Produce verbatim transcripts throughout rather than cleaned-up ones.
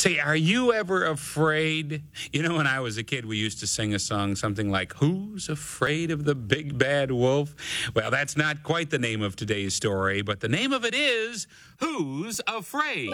Say, are you ever afraid? You know, when I was a kid, we used to sing a song, something like, "Who's afraid of the big bad wolf?" Well, that's not quite the name of today's story, but the name of it is, Who's Afraid?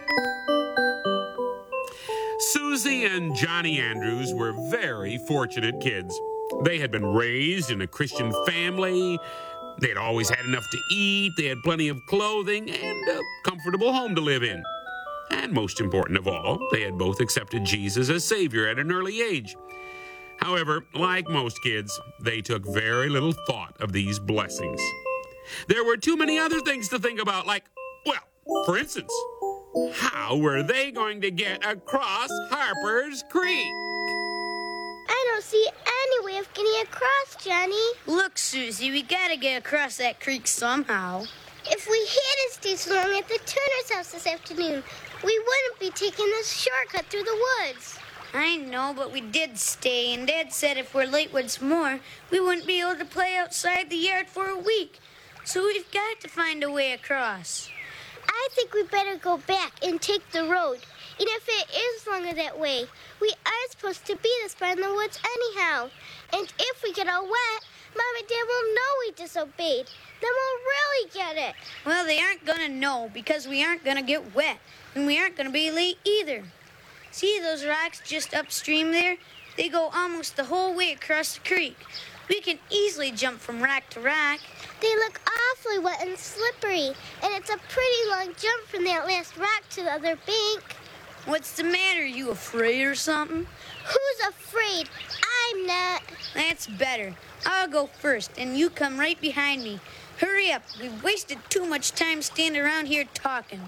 Susie and Johnny Andrews were very fortunate kids. They had been raised in a Christian family. They had always had enough to eat. They had plenty of clothing and a comfortable home to live in. And most important of all, they had both accepted Jesus as Savior at an early age. However, like most kids, they took very little thought of these blessings. There were too many other things to think about, like, well, for instance, how were they going to get across Harper's Creek? I don't see any way of getting across, Johnny. Look, Susie, we gotta get across that creek somehow. If we hadn't stayed so long at the Turner's house this afternoon, we wouldn't be taking this shortcut through the woods. I know, but we did stay, and Dad said if we're late once more, we wouldn't be able to play outside the yard for a week. So we've got to find a way across. I think we better go back and take the road. And if it is longer that way, we are supposed to be this far in the woods anyhow. And if we get all wet, Mom and Dad will know we disobeyed. Then we'll really get it. Well, they aren't gonna know because we aren't gonna get wet. And we aren't gonna be late either. See those rocks just upstream there? They go almost the whole way across the creek. We can easily jump from rock to rock. They look awfully wet and slippery. And it's a pretty long jump from that last rock to the other bank. What's the matter? You afraid or something? Who's afraid? I'm not. That's better. I'll go first, and you come right behind me. Hurry up. We've wasted too much time standing around here talking.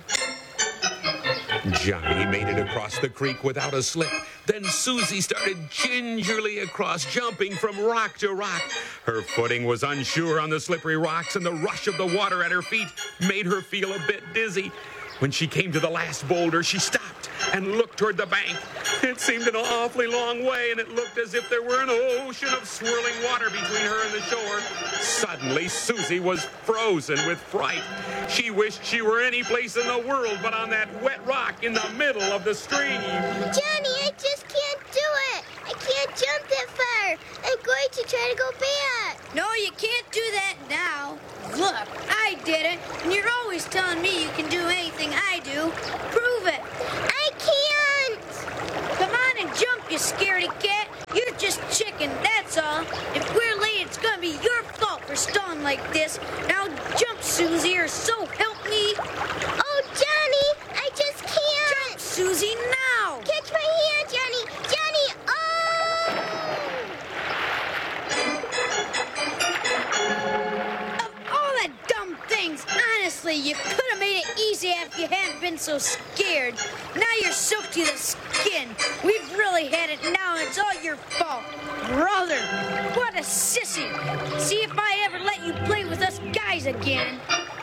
Johnny made it across the creek without a slip. Then Susie started gingerly across, jumping from rock to rock. Her footing was unsure on the slippery rocks, and the rush of the water at her feet made her feel a bit dizzy. When she came to the last boulder, she stopped and looked toward the bank. It seemed an awfully long way, and it looked as if there were an ocean of swirling water between her and the shore. Suddenly, Susie was frozen with fright. She wished she were any place in the world but on that wet rock in the middle of the stream. Johnny, I just can't do it. I can't jump that far. I'm going to try to go back. No, you can't do that now. Look, I did it, and you're always telling me you can do anything I do. Prove it. I can't. Come on and jump, you scaredy cat. You're just chicken, that's all. If we're late, it's gonna be your fault for stalling like this. Now jump, Susie, or so help me. Oh, Johnny, I just can't. Jump, Susie, now. Catch my hand, Johnny. Johnny, oh! Of all the dumb things, honestly, you could have made it easy if you hadn't been so scared. Now you're soaked to the skin. We've really had it now, and it's all your fault. Brother, what a sissy. See if I ever let you play with us guys again.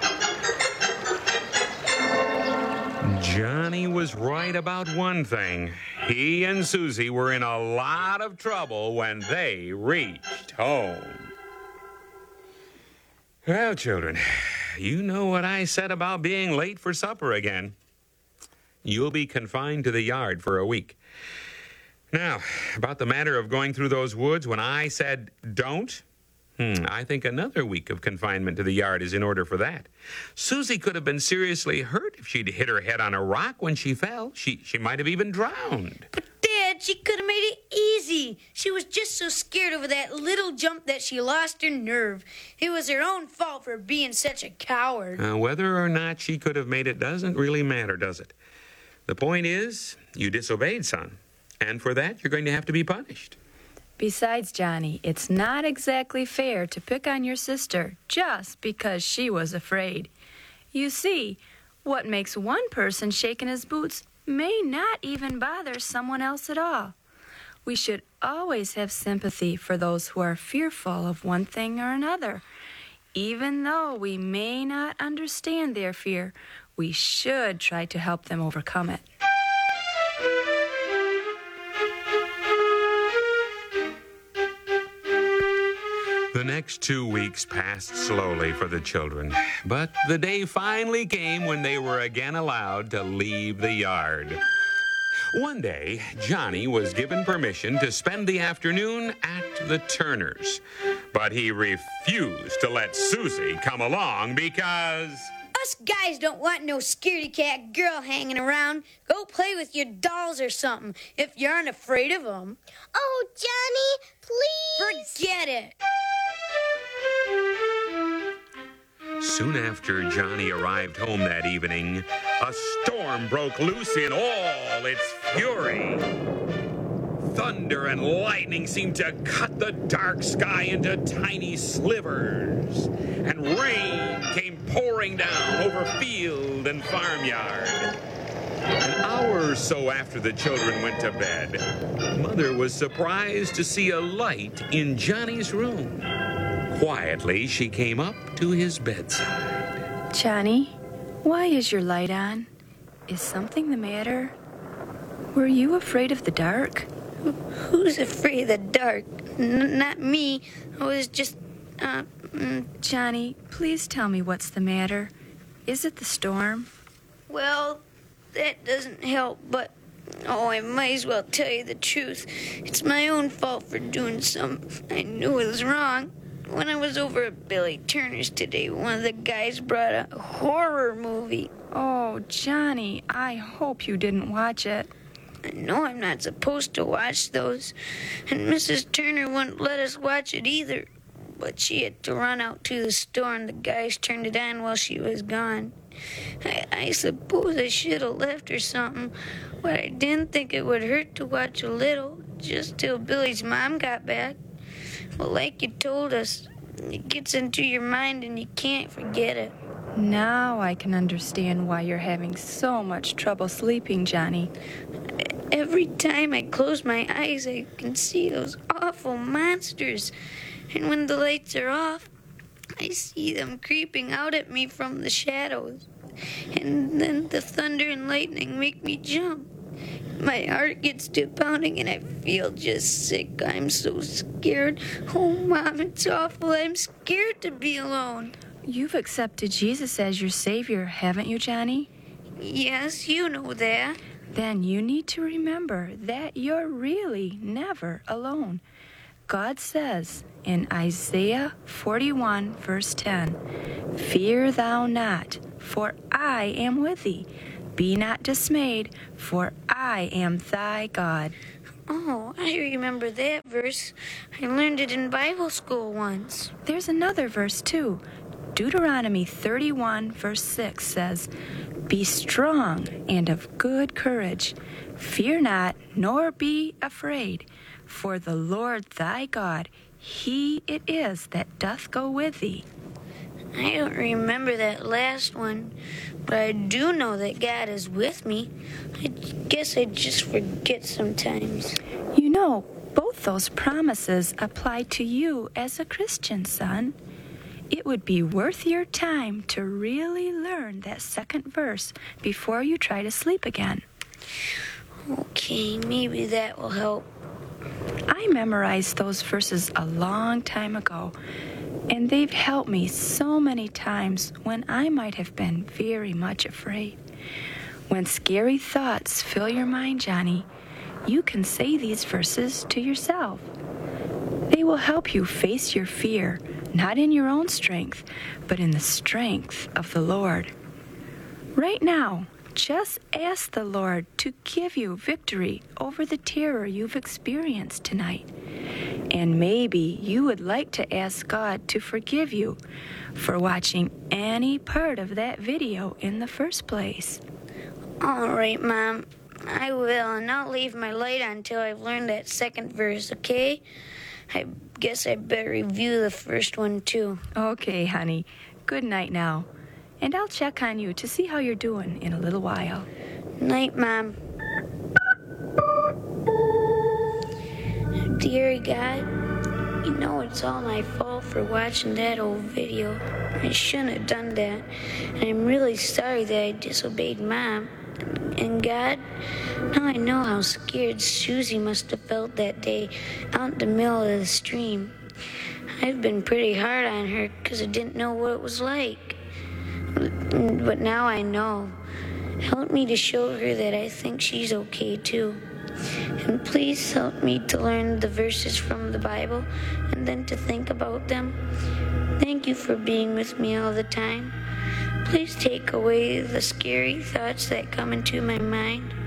Johnny was right about one thing. He and Susie were in a lot of trouble when they reached home. Well, children, you know what I said about being late for supper again. You'll be confined to the yard for a week. Now, about the matter of going through those woods when I said don't, hmm, I think another week of confinement to the yard is in order for that. Susie could have been seriously hurt if she'd hit her head on a rock when she fell. She, she might have even drowned. But, Dad, she could have made it easy. She was just so scared over that little jump that she lost her nerve. It was her own fault for being such a coward. Uh, whether or not she could have made it doesn't really matter, does it? The point is, you disobeyed, son. And for that, you're going to have to be punished. Besides, Johnny, it's not exactly fair to pick on your sister just because she was afraid. You see, what makes one person shake in his boots may not even bother someone else at all. We should always have sympathy for those who are fearful of one thing or another. Even though we may not understand their fear, we should try to help them overcome it. The next two weeks passed slowly for the children, but the day finally came when they were again allowed to leave the yard. One day, Johnny was given permission to spend the afternoon at the Turners, but he refused to let Susie come along because... Us guys don't want no scaredy cat girl hanging around. Go play with your dolls or something if you aren't afraid of them. Oh, Johnny, please. Forget it. Soon after Johnny arrived home that evening, a storm broke loose in all its fury. Thunder and lightning seemed to cut the dark sky into tiny slivers, and rain came pouring down over field and farmyard. An hour or so after the children went to bed, Mother was surprised to see a light in Johnny's room. Quietly, she came up to his bedside. Johnny, why is your light on? Is something the matter? Were you afraid of the dark? Who's afraid of the dark? N- not me. I was just, uh... Mm. Johnny, please tell me what's the matter. Is it the storm? Well, that doesn't help, but... Oh, I might as well tell you the truth. It's my own fault for doing something I knew was wrong. When I was over at Billy Turner's today, one of the guys brought a horror movie. Oh, Johnny, I hope you didn't watch it. I know I'm not supposed to watch those, and Missus Turner wouldn't let us watch it either. But she had to run out to the store, and the guys turned it on while she was gone. I, I suppose I should have left or something, but I didn't think it would hurt to watch a little, just till Billy's mom got back. Well, like you told us, it gets into your mind and you can't forget it. Now I can understand why you're having so much trouble sleeping, Johnny. Every time I close my eyes, I can see those awful monsters. And when the lights are off, I see them creeping out at me from the shadows. And then the thunder and lightning make me jump. My heart gets to pounding and I feel just sick. I'm so scared. Oh, Mom, it's awful. I'm scared to be alone. You've accepted Jesus as your Savior, haven't you, Johnny? Yes, you know that. Then you need to remember that you're really never alone. God says in Isaiah forty-one, verse ten, "Fear thou not, for I am with thee. Be not dismayed, for I am thy God." Oh, I remember that verse. I learned it in Bible school once. There's another verse, too. Deuteronomy thirty-one, verse six says, "Be strong and of good courage. Fear not, nor be afraid. For the Lord thy God, he it is that doth go with thee." I don't remember that last one, but I do know that God is with me. I guess I just forget sometimes. You know, both those promises apply to you as a Christian, son. It would be worth your time to really learn that second verse before you try to sleep again. Okay, maybe that will help. I memorized those verses a long time ago, and they've helped me so many times when I might have been very much afraid. When scary thoughts fill your mind, Johnny, you can say these verses to yourself. They will help you face your fear, not in your own strength, but in the strength of the Lord. Right now, just ask the Lord to give you victory over the terror you've experienced tonight. And maybe you would like to ask God to forgive you for watching any part of that video in the first place. All right, Mom. I will, and I'll leave my light on until I've learned that second verse, okay? I guess I better review the first one, too. Okay, honey. Good night now. And I'll check on you to see how you're doing in a little while. Night, Mom. Dear God, you know it's all my fault for watching that old video. I shouldn't have done that. And I'm really sorry that I disobeyed Mom. And God, now I know how scared Susie must have felt that day out in the middle of the stream. I've been pretty hard on her because I didn't know what it was like. But now I know. Help me to show her that I think she's okay too. And please help me to learn the verses from the Bible and then to think about them. Thank you for being with me all the time. Please take away the scary thoughts that come into my mind.